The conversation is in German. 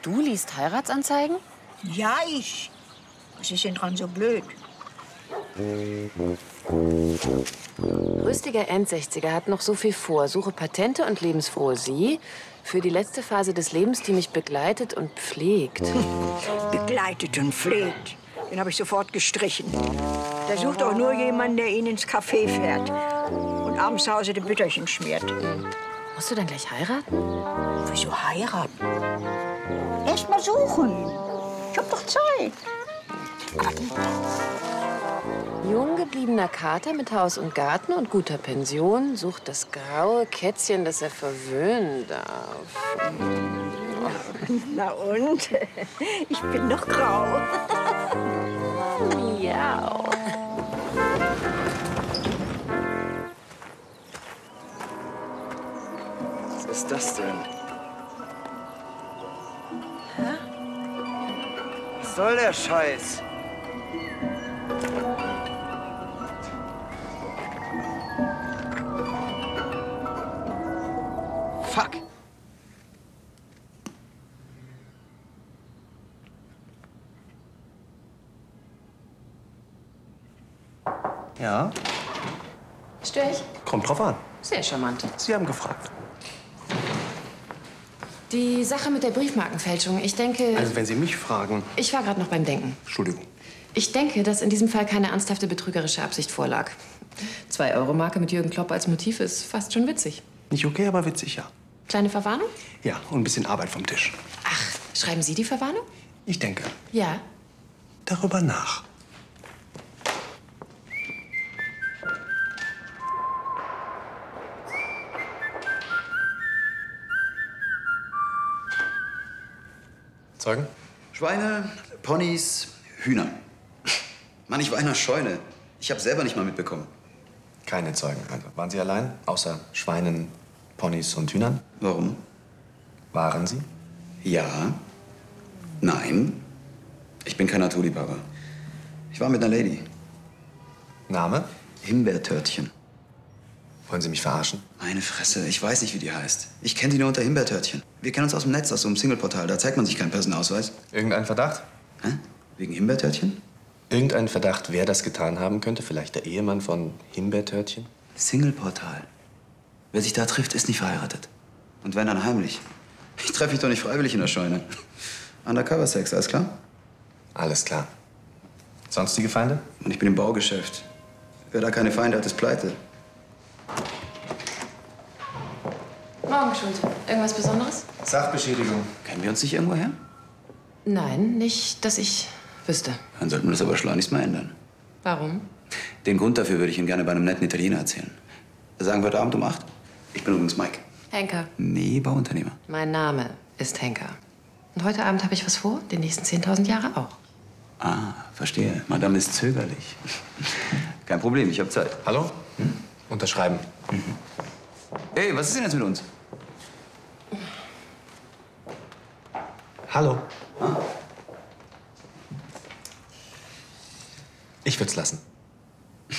Du liest Heiratsanzeigen? Ja, ich. Was ist denn dran so blöd? Rüstiger Endsechziger hat noch so viel vor. Suche patente und lebensfrohe Sie für die letzte Phase des Lebens, die mich begleitet und pflegt. Begleitet und pflegt. Den habe ich sofort gestrichen. Der sucht auch nur jemanden, der ihn ins Café fährt und abends zu Hause die Bütterchen schmiert. Musst du dann gleich heiraten? Wieso heiraten? Erst mal suchen. Ich hab doch Zeit. Jung gebliebener Kater mit Haus und Garten und guter Pension sucht das graue Kätzchen, das er verwöhnen darf. Na und? Ich bin doch grau. Miau. Was ist das denn? Hä? Was soll der Scheiß? Fuck! Ja, Stör ich? kommt drauf an. Sehr charmant. Sie haben gefragt. Die Sache mit der Briefmarkenfälschung, ich denke... Also wenn Sie mich fragen... Ich war gerade noch beim Denken. Entschuldigung. Ich denke, dass in diesem Fall keine ernsthafte betrügerische Absicht vorlag. 2-Euro-Marke mit Jürgen Klopp als Motiv ist fast schon witzig. Nicht okay, aber witzig, ja. Kleine Verwarnung? Ja, und ein bisschen Arbeit vom Tisch. Ach, schreiben Sie die Verwarnung? Ich denke Ja. darüber nach. Zeugen? Schweine, Ponys, Hühner. Mann, ich war in einer Scheune. Ich habe selber nicht mal mitbekommen. Keine Zeugen. Also, waren Sie allein? Außer Schweinen, Ponys und Hühnern? Warum? Waren Sie? Ja. Nein. Ich bin kein Naturliebhaber. Ich war mit einer Lady. Name? Himbeertörtchen. Wollen Sie mich verarschen? Meine Fresse, ich weiß nicht, wie die heißt. Ich kenne die nur unter Himbeertörtchen. Wir kennen uns aus dem Netz, aus so einem Singleportal. Da zeigt man sich keinen Personalausweis. Irgendein Verdacht? Hä? Wegen Himbeertörtchen? Irgendein Verdacht, wer das getan haben könnte? Vielleicht der Ehemann von Himbeertörtchen? Singleportal. Wer sich da trifft, ist nicht verheiratet. Und wenn, dann heimlich. Ich treffe mich doch nicht freiwillig in der Scheune. Undercover-Sex, alles klar? Alles klar. Sonstige Feinde? Und ich bin im Baugeschäft. Wer da keine Feinde hat, ist pleite. Morgen, Schulte. Irgendwas Besonderes? Sachbeschädigung. Kennen wir uns nicht irgendwo her? Nein, nicht, dass ich wüsste. Dann sollten wir das aber schleunigst mal ändern. Warum? Den Grund dafür würde ich Ihnen gerne bei einem netten Italiener erzählen. Sagen wir heute Abend um 8. Ich bin übrigens Mike. Henker. Nee, Bauunternehmer. Mein Name ist Henker. Und heute Abend habe ich was vor, die nächsten 10.000 Jahre auch. Ah, verstehe. Madame ist zögerlich. Kein Problem, ich habe Zeit. Hallo? Unterschreiben. Hey, was ist denn jetzt mit uns? Hallo? Ich würde es lassen.